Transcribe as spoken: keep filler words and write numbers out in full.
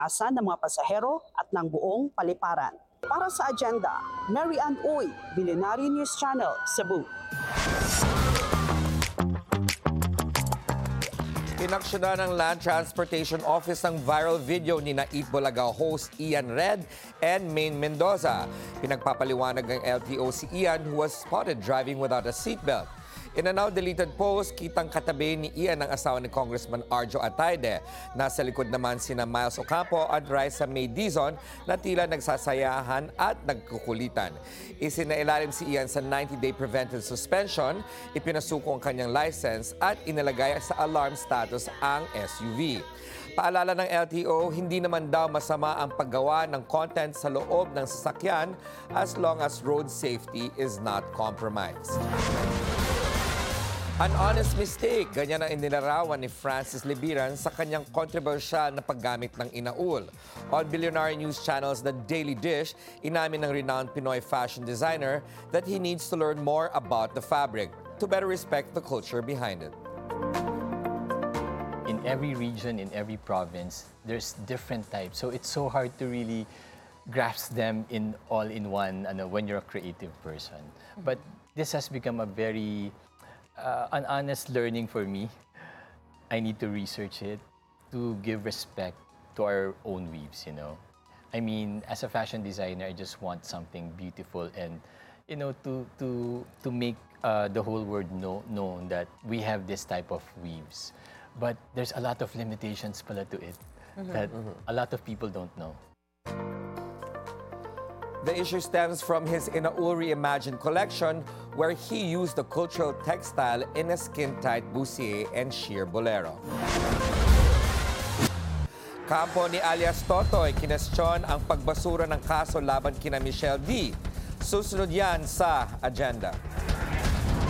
asan ng mga pasahero at ng buong paliparan. Para sa agenda, Mary Ann Uy, Billionaire News Channel, Cebu. Inaksyonan ng Land Transportation Office ang viral video ni Nait Bulaga host Ian Red and Maine Mendoza. Pinagpapaliwanag ng L T O si Ian who was spotted driving without a seatbelt. In a now-deleted post, kitang katabi ni Ian ang asawa ni Congressman Arjo Atayde. Nasa likod naman sina Miles Ocampo at Raisa May Dizon na tila nagsasayahan at nagkukulitan. Isinailalim si Ian sa ninety-day preventive suspension, ipinasuko ang kanyang license at inilagay sa alarm status ang S U V. Paalala ng L T O, hindi naman daw masama ang paggawa ng content sa loob ng sasakyan as long as road safety is not compromised. An honest mistake, ganyan ang inilarawan ni Francis Libiran sa kanyang kontrobersyal na paggamit ng inaul. On Billionaire News Channel's The Daily Dish, inamin ng renowned Pinoy fashion designer that he needs to learn more about the fabric to better respect the culture behind it. In every region, in every province, there's different types. So it's so hard to really grasp them in all in one ano, when you're a creative person. But this has become a very Uh, an honest learning for me. I need to research it to give respect to our own weaves, you know. I mean, as a fashion designer, I just want something beautiful and, you know, to to to make uh, the whole world know known that we have this type of weaves. But there's a lot of limitations pala to it mm-hmm. that mm-hmm. a lot of people don't know. The issue stems from his Inaul Reimagined collection where he used the cultural textile in a skin-tight bustier and sheer bolero. Kampo ni alias Totoy, kinestyon ang pagbasura ng kaso laban kina Michelle D. Susunod yan sa agenda.